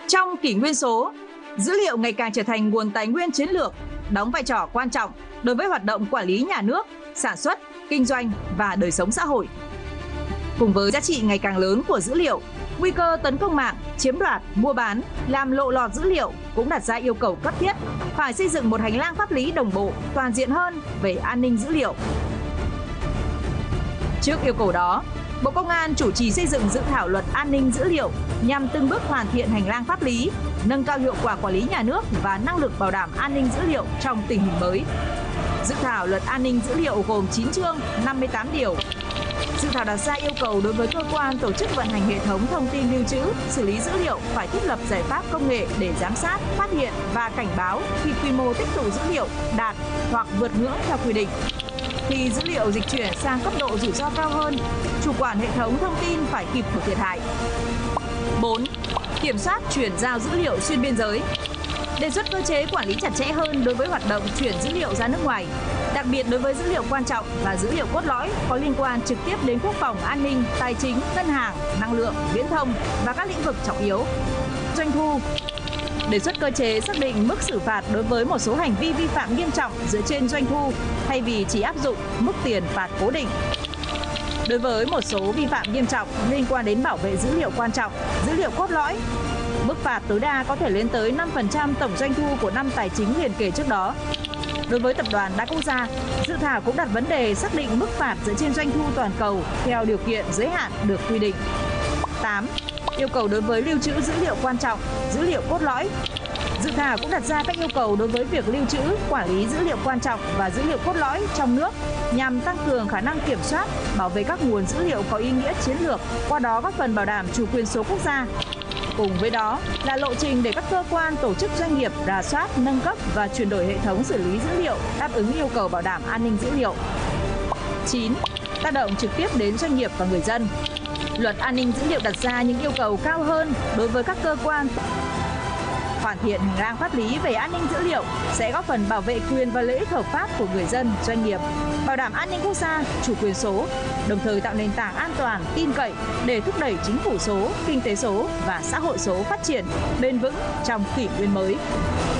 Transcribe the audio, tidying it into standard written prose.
Trong kỷ nguyên số, dữ liệu ngày càng trở thành nguồn tài nguyên chiến lược, đóng vai trò quan trọng đối với hoạt động quản lý nhà nước, sản xuất, kinh doanh và đời sống xã hội. Cùng với giá trị ngày càng lớn của dữ liệu, nguy cơ tấn công mạng, chiếm đoạt, mua bán, làm lộ lọt dữ liệu cũng đặt ra yêu cầu cấp thiết phải xây dựng một hành lang pháp lý đồng bộ, toàn diện hơn về an ninh dữ liệu. Trước yêu cầu đó, Bộ Công an chủ trì xây dựng dự thảo luật an ninh dữ liệu nhằm từng bước hoàn thiện hành lang pháp lý, nâng cao hiệu quả quản lý nhà nước và năng lực bảo đảm an ninh dữ liệu trong tình hình mới. Dự thảo luật an ninh dữ liệu gồm 9 chương, 58 điều. Dự thảo đặt ra yêu cầu đối với cơ quan tổ chức vận hành hệ thống thông tin lưu trữ, xử lý dữ liệu phải thiết lập giải pháp công nghệ để giám sát, phát hiện và cảnh báo khi quy mô tích tụ dữ liệu đạt hoặc vượt ngưỡng theo quy định. Khi dữ liệu dịch chuyển sang cấp độ rủi ro cao hơn, chủ quản hệ thống thông tin phải kịp thời thiệt hại. 4. Kiểm soát chuyển giao dữ liệu xuyên biên giới. Đề xuất cơ chế quản lý chặt chẽ hơn đối với hoạt động chuyển dữ liệu ra nước ngoài, đặc biệt đối với dữ liệu quan trọng và dữ liệu cốt lõi có liên quan trực tiếp đến quốc phòng, an ninh, tài chính, ngân hàng, năng lượng, viễn thông và các lĩnh vực trọng yếu. Doanh thu. Đề xuất cơ chế xác định mức xử phạt đối với một số hành vi vi phạm nghiêm trọng dựa trên doanh thu thay vì chỉ áp dụng mức tiền phạt cố định. Đối với một số vi phạm nghiêm trọng liên quan đến bảo vệ dữ liệu quan trọng, dữ liệu cốt lõi, mức phạt tối đa có thể lên tới 5% tổng doanh thu của năm tài chính liền kề trước đó. Đối với tập đoàn đa quốc gia, dự thảo cũng đặt vấn đề xác định mức phạt dựa trên doanh thu toàn cầu theo điều kiện giới hạn được quy định. 8. Yêu cầu đối với lưu trữ dữ liệu quan trọng, dữ liệu cốt lõi. Dự thảo cũng đặt ra các yêu cầu đối với việc lưu trữ, quản lý dữ liệu quan trọng và dữ liệu cốt lõi trong nước nhằm tăng cường khả năng kiểm soát, bảo vệ các nguồn dữ liệu có ý nghĩa chiến lược, qua đó góp phần bảo đảm chủ quyền số quốc gia. Cùng với đó là lộ trình để các cơ quan, tổ chức, doanh nghiệp rà soát, nâng cấp và chuyển đổi hệ thống xử lý dữ liệu đáp ứng yêu cầu bảo đảm an ninh dữ liệu. 9. Tác động trực tiếp đến doanh nghiệp và người dân. Luật an ninh dữ liệu đặt ra những yêu cầu cao hơn đối với các cơ quan. Hoàn thiện hành lang pháp lý về an ninh dữ liệu sẽ góp phần bảo vệ quyền và lợi ích hợp pháp của người dân, doanh nghiệp, bảo đảm an ninh quốc gia, chủ quyền số, đồng thời tạo nền tảng an toàn, tin cậy để thúc đẩy chính phủ số, kinh tế số và xã hội số phát triển bền vững trong kỷ nguyên mới.